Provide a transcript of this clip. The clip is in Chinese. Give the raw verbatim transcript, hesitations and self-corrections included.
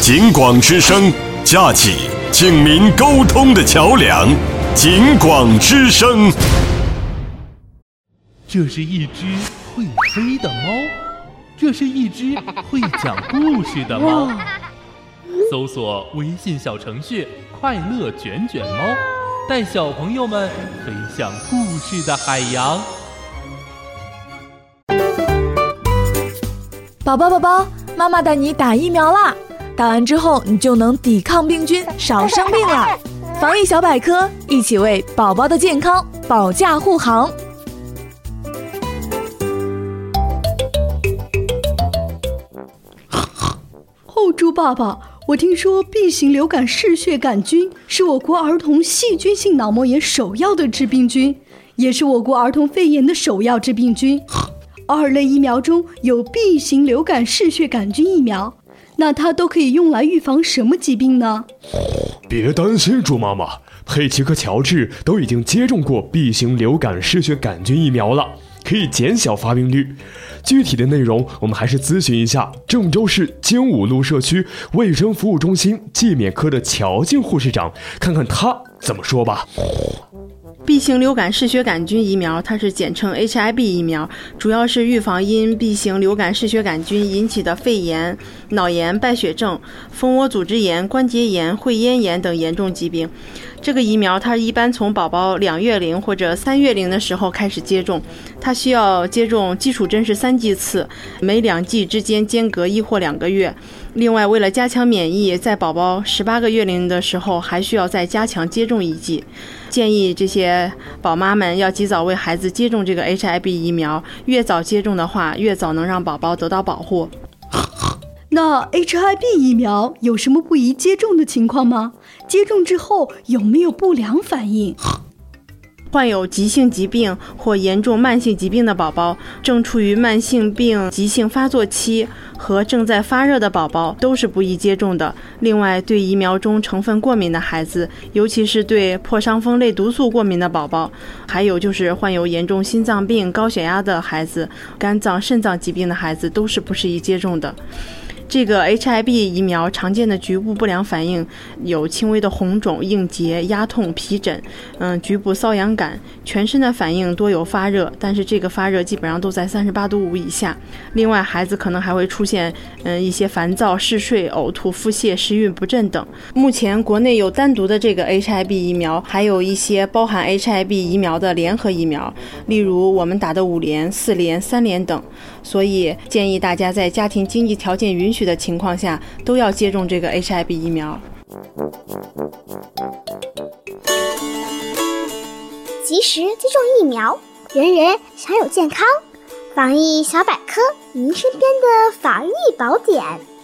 警广之声，架起警民沟通的桥梁。警广之声。 这是一只会飞的猫，这是一只会讲故事的猫。搜索微信小程序快乐卷卷猫，带小朋友们飞向故事的海洋。 宝宝宝宝，妈妈带你打疫苗啦！打完之后，你就能抵抗病菌，少生病了。防疫小百科，一起为宝宝的健康保驾护航。 哦，猪爸爸，我听说 B 型流感嗜血杆菌是我国儿童细菌性脑膜炎首要的致病菌，也是我国儿童肺炎的首要致病菌。二类疫苗中有 B 型流感嗜血杆菌疫苗，那它都可以用来预防什么疾病呢？ 别担心，猪妈妈，佩奇和乔治都已经接种过 B 型流感嗜血杆菌疫苗了，可以减小发病率。具体的内容我们还是咨询一下郑州市精武路社区卫生服务中心季免科的乔静护士长，看看他怎么说吧。 B 型流感嗜血杆菌疫苗，它是简称 H I B 疫苗，主要是预防因 B 型流感嗜血杆菌引起的肺炎、脑炎、败血症、蜂窝组织炎、关节炎、会咽炎等严重疾病。这个疫苗它一般从宝宝两月龄或者三月龄的时候开始接种，它需要接种基础针是三剂次，每两剂之间间隔一或两个月。另外，为了加强免疫，在宝宝十八个月龄的时候还需要再加强接种一剂。建议这些宝妈们要及早为孩子接种这个 H I B 疫苗，越早接种的话，越早能让宝宝得到保护。 那 H I B 疫苗有什么不宜接种的情况吗？接种之后有没有不良反应？ 患有急性疾病或严重慢性疾病的宝宝，正处于慢性病急性发作期和正在发热的宝宝都是不宜接种的。另外，对疫苗中成分过敏的孩子，尤其是对破伤风类毒素过敏的宝宝，还有就是患有严重心脏病、高血压的孩子、肝脏、肾脏疾病的孩子，都是不适宜接种的。这个 H I B 疫苗常见的局部不良反应有轻微的红肿、硬结、压痛、皮疹，嗯，局部瘙痒感，全身的反应多有发热，但是这个发热基本上都在三十八度五以下。另外，孩子可能还会出现嗯一些烦躁、嗜睡、呕吐、腹泻、食欲不振等。目前国内有单独的这个 H I B 疫苗，还有一些包含 H I B 疫苗的联合疫苗，例如我们打的五联、四联、三联等。所以建议大家在家庭经济条件允许的情况下，都要接种这个 H I B 疫苗。 及时接种疫苗，人人享有健康。防疫小百科，您身边的防疫宝典。